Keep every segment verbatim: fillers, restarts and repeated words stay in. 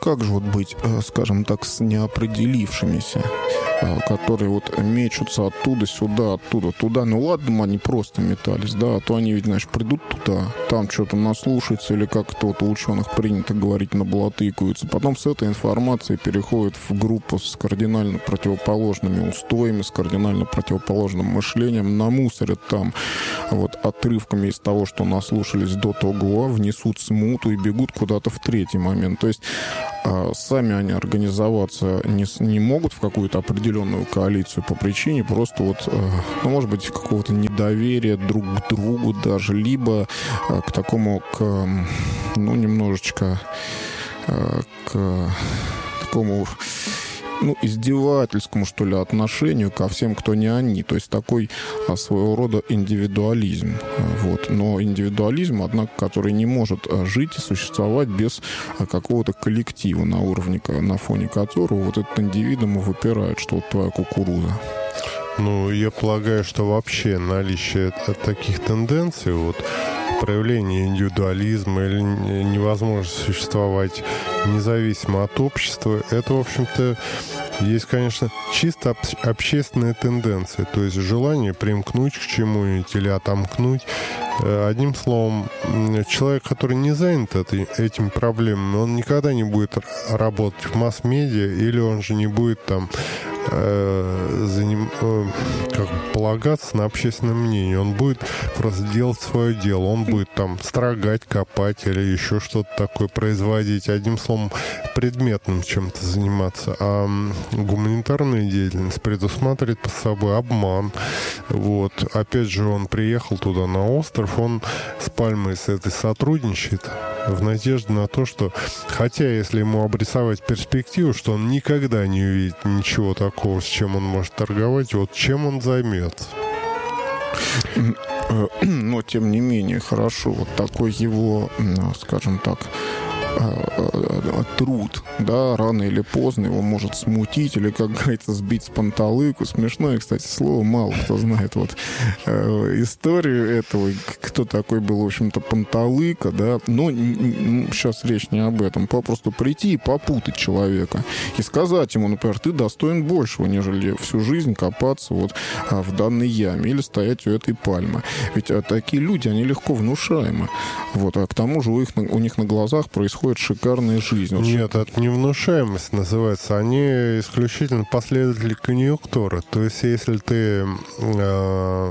как же вот быть, скажем так, с неопределившимися, которые вот мечутся оттуда сюда, оттуда туда. Ну ладно, они просто метались, да, а то они ведь, знаешь, придут туда, там что-то наслушаются, или как это вот у ученых принято говорить, наблатыкаются. Потом с этой информацией переходят в группу с кардинально противоположными устоями, с кардинально противоположным мышлением, намусорят там вот отрывками из того, что наслушались до того, внесут смуту и бегут куда-то в третий момент. То есть а, сами они организоваться не, не могут в какую-то определенную коалицию по причине просто вот, ну, может быть, какого-то недоверия друг к другу даже, либо к такому, к, ну, немножечко к такому, ну, издевательскому, что ли, отношению ко всем, кто не они. То есть такой а, своего рода индивидуализм. Вот. Но индивидуализм, однако, который не может а, жить и существовать без а, какого-то коллектива, на уровне, на фоне которого вот этот индивидуум выпирает, что вот твоя кукуруза. Ну, я полагаю, что вообще наличие таких тенденций, вот, проявление индивидуализма или невозможность существовать независимо от общества, это, в общем-то, есть, конечно, чисто об- общественная тенденция, то есть желание примкнуть к чему-нибудь или отомкнуть. Одним словом, человек, который не занят этой, этими проблемами, он никогда не будет работать в масс-медиа, или он же не будет там э, за ним, э, как бы полагаться на общественное мнение. Он будет просто делать свое дело. Он будет там строгать, копать или еще что-то такое производить. Одним словом, предметным чем-то заниматься. А гуманитарная деятельность предусматривает под собой обман. Вот. Опять же, он приехал туда на остров, он с Пальмой с этой сотрудничает в надежде на то, что, хотя если ему обрисовать перспективу, что он никогда не увидит ничего такого, с чем он может торговать, вот чем он займется. Но, тем не менее, хорошо, вот такой его, скажем так, труд, да, рано или поздно его может смутить или, как говорится, сбить с панталыку. Смешное, кстати, слово, мало кто знает вот э, историю этого, кто такой был, в общем-то, панталыка, да, но н- н- сейчас речь не об этом, попросту прийти и попутать человека и сказать ему, например, ты достоин большего, нежели всю жизнь копаться вот а, в данной яме или стоять у этой пальмы. Ведь а, такие люди, они легко внушаемы, вот, а к тому же у, их, у них на глазах происходит шикарная жизнь. Вот Нет, это не внушаемость называется. Они исключительно последователи конъюнктуры. То есть, если ты э,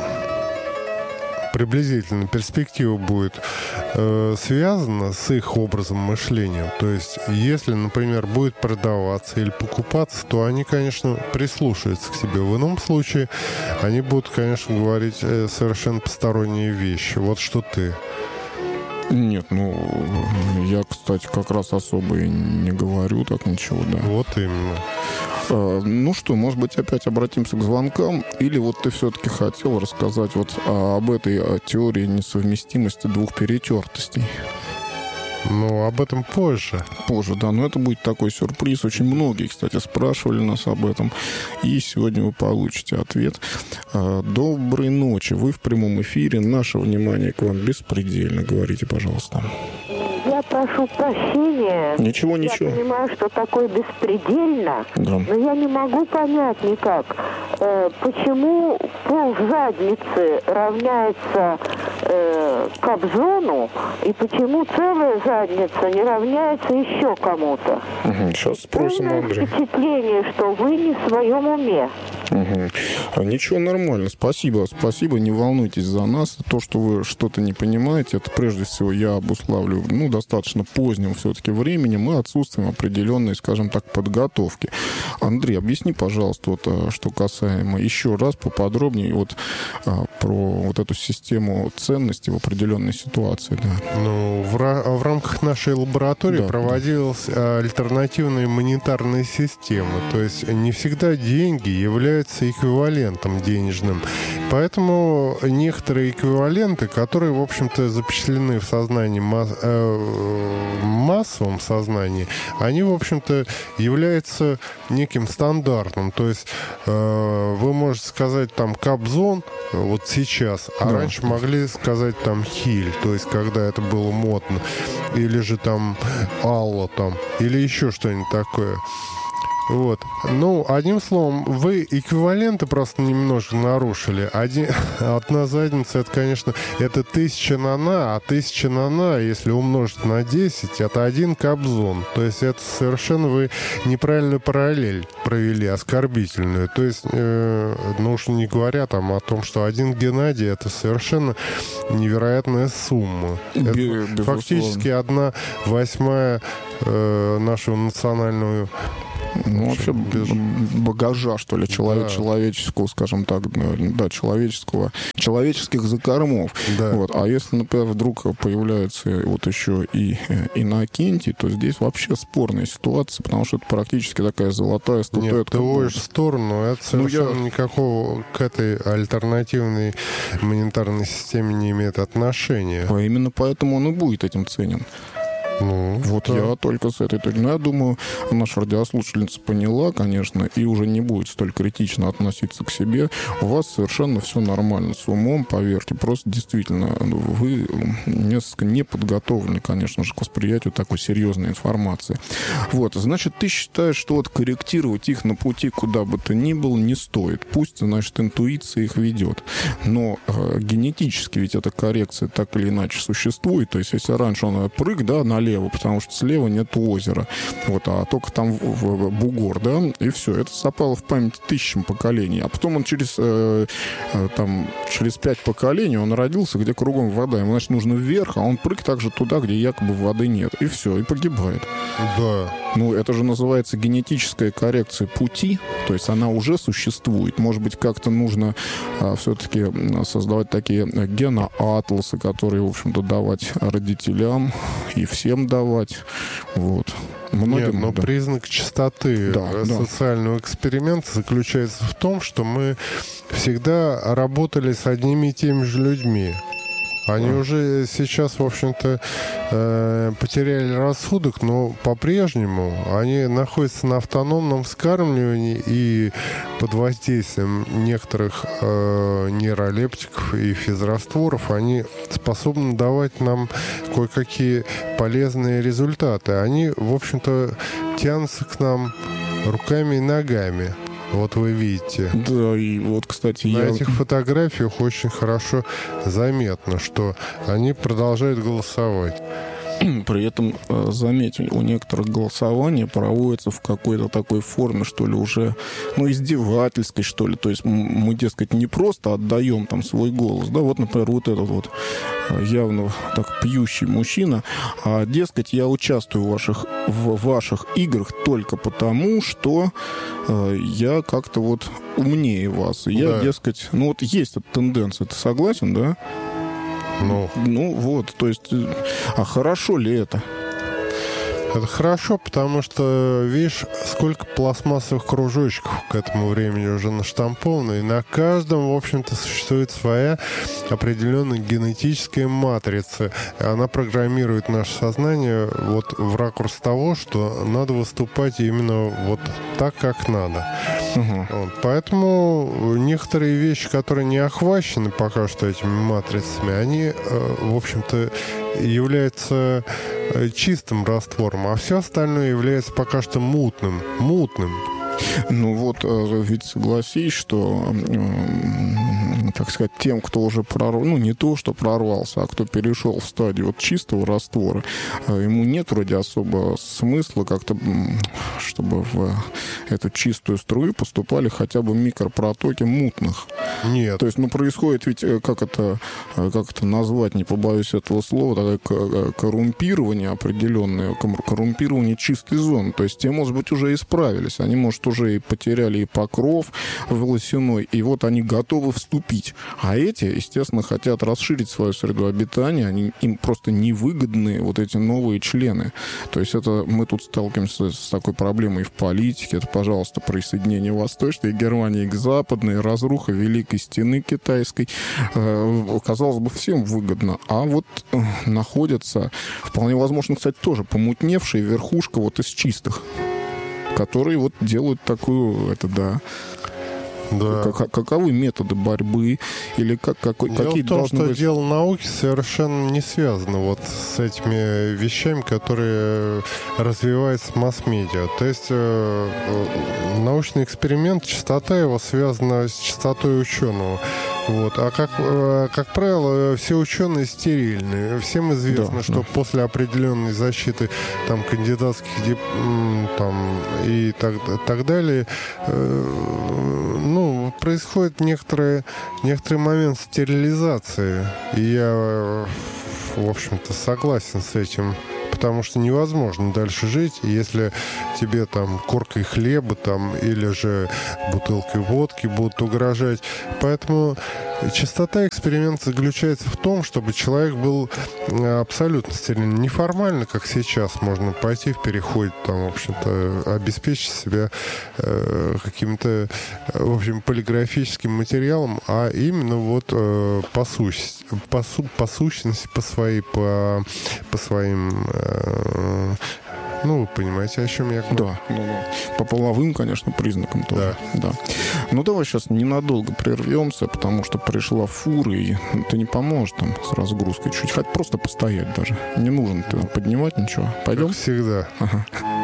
приблизительно перспектива будет э, связана с их образом мышления, то есть, если, например, будет продаваться или покупаться, то они, конечно, прислушаются к себе. В ином случае они будут, конечно, говорить э, совершенно посторонние вещи. Вот что ты. Нет, ну, я, кстати, как раз особо и не говорю так ничего, да. Вот именно. А, ну что, может быть, опять обратимся к звонкам? Или вот ты все-таки хотел рассказать вот а, об этой а, теории несовместимости двух перетертостей? Ну, об этом позже. Позже, да. Но это будет такой сюрприз. Очень многие, кстати, спрашивали нас об этом. И сегодня вы получите ответ. Доброй ночи. Вы в прямом эфире. Наше внимание к вам беспредельно. Говорите, пожалуйста. Я прошу прощения. Ничего, ничего. Я понимаю, что такое беспредельно, да. Но я не могу понять никак, э, почему пол задницы равняется э, Кобзону, и почему целая задница не равняется еще кому-то. Угу. Сейчас спросим, Полное Андрей. впечатление, что вы не в своем уме. Угу. Ничего, нормально. Спасибо, спасибо. Не волнуйтесь за нас. То, что вы что-то не понимаете, это прежде всего я обуславливаю, ну, достаточно поздним все-таки временем и отсутствием определенной, скажем так, подготовки. Андрей, объясни, пожалуйста, вот, что касаемо еще раз поподробнее вот, про вот эту систему ценностей в определенной ситуации. Да. Ну, в, в рамках нашей лаборатории да, проводилась да. альтернативная монетарная система. То есть не всегда деньги являются эквивалентом денежным. Поэтому некоторые эквиваленты, которые, в общем-то, запечатлены в сознании масс, э, масс массовом сознании, они, в общем-то, являются неким стандартом. То есть э, вы можете сказать там Кобзон вот сейчас, а да. раньше могли сказать там Хиль, то есть когда это было модно, или же там Алла там, или еще что-нибудь такое. Вот. Ну, одним словом, вы эквиваленты просто немножко нарушили. Один, одна задница, это, конечно, это тысяча нана, а тысяча нана, если умножить на десять, это один Кобзон. То есть это совершенно вы неправильную параллель провели, оскорбительную. То есть, э, ну уж не говоря там о том, что один Геннадий, это совершенно невероятная сумма. Бе- это фактически одна восьмая э, нашего национального... Ну, вообще, багажа, что ли, человек, да. человеческого, скажем так, да, человеческого, человеческих закормов. Да. Вот. А если, например, вдруг появляется вот еще и Иннокентий, то здесь вообще спорная ситуация, потому что это практически такая золотая статуэтка. Нет, ты уводишь в сторону, это совершенно ну, я... никакого к этой альтернативной монетарной системе не имеет отношения. А именно поэтому он и будет этим ценен. Ну, вот да. я только с этой точки. Но я думаю, наша радиослушательница поняла, конечно, и уже не будет столь критично относиться к себе. У вас совершенно все нормально с умом, поверьте. Просто действительно вы несколько не подготовлены, конечно же, к восприятию такой серьезной информации. Вот, значит, ты считаешь, что вот корректировать их на пути куда бы то ни было не стоит. Пусть, значит, интуиция их ведет. Но э, генетически ведь эта коррекция так или иначе существует. То есть, если раньше он прыг, да, налево, потому что слева нет озера, вот, а только там в, в, бугор, да, и все. Это запало в память тысячам поколений. А потом он через, э, э, там, через пять поколений он родился, где кругом вода. Ему, значит, нужно вверх, а он прыг также туда, где якобы воды нет. И все, и погибает. Да. Ну, это же называется генетическая коррекция пути, то есть она уже существует. Может быть, как-то нужно а, все-таки создавать такие геноатласы, которые, в общем-то, давать родителям и всем давать. Вот. Многим, Нет, но да. признак чистоты да, социального да. эксперимента заключается в том, что мы всегда работали с одними и теми же людьми. Они mm. уже сейчас, в общем-то, э, потеряли рассудок, но по-прежнему они находятся на автономном вскармливании и под воздействием некоторых э, нейролептиков и физрастворов они способны давать нам кое-какие полезные результаты. Они, в общем-то, тянутся к нам руками и ногами. Вот вы видите. Да, и вот, кстати, на я... этих фотографиях очень хорошо заметно, что они продолжают голосовать. При этом, заметьте, у некоторых голосование проводится в какой-то такой форме, что ли, уже, ну, издевательской, что ли. То есть мы, дескать, не просто отдаем там свой голос, да, вот, например, вот этот вот явно так пьющий мужчина, а, дескать, я участвую в ваших, в ваших играх только потому, что э, я как-то вот умнее вас. И я, да. дескать, ну, вот есть эта тенденция, ты согласен, да? Ну. ну вот, то есть, а хорошо ли это? Это хорошо, потому что, видишь, сколько пластмассовых кружочков к этому времени уже наштамповано, и на каждом, в общем-то, существует своя определенная генетическая матрица. И она программирует наше сознание вот в ракурс того, что надо выступать именно вот так, как надо. Угу. Вот. Поэтому некоторые вещи, которые не охвачены пока что этими матрицами, они, в общем-то, являются чистым раствором, а все остальное является пока что мутным. Мутным. Ну вот, ведь согласись, что, так сказать, тем, кто уже прорвал, ну не то, что прорвался, а кто перешел в стадию вот чистого раствора, ему нет вроде особо смысла как-то, чтобы в эту чистую струю поступали хотя бы микропротоки мутных. Нет. То есть, ну, происходит ведь, как это, как это назвать, не побоюсь этого слова, такое коррумпирование определенное, коррумпирование чистой зоны. То есть те, может быть, уже исправились. Они, может, уже и потеряли и покров волосяной, и вот они готовы вступить. А эти, естественно, хотят расширить свою среду обитания, они, им просто невыгодны вот эти новые члены. То есть это мы тут сталкиваемся с такой проблемой в политике. Это, пожалуйста, присоединение Восточной Германии к Западной, разруха Великой Стены Китайской. Казалось бы, всем выгодно. А вот находятся, вполне возможно, кстати, тоже помутневшая верхушка вот из чистых, которые вот делают такую, это да... Да. Как, каковы методы борьбы или как, какой, дело какие в том, должны что быть... дело науки совершенно не связано вот с этими вещами, которые развиваются в масс-медиа. То есть э, научный эксперимент, частота его связана с частотой ученого. Вот. А как, как правило, все ученые стерильные. Всем известно, да, что да. после определенной защиты там, кандидатских дип... там, и так, так далее, э, ну, происходит некоторый, некоторый момент стерилизации. И я, в общем-то, согласен с этим. Потому что невозможно дальше жить, если тебе там коркой хлеба там, или же бутылкой водки будут угрожать. Поэтому частота эксперимента заключается в том, чтобы человек был абсолютно стерильным. Неформально, как сейчас, можно пойти в переходе, там, в общем-то, обеспечить себя э, каким-то, в общем, полиграфическим материалом, а именно вот э, по, сущ... по, су... по сущности, по своей, по, по своим... Э, ну, вы понимаете, о чем я говорю? Да, да, да. По половым, конечно, признакам тоже. Да. Да. Ну, давай сейчас ненадолго прервемся, потому что пришла фура, и ты не поможешь там с разгрузкой чуть. Хоть просто постоять даже. Не нужно ты поднимать ничего. Пойдем? Как всегда. Ага.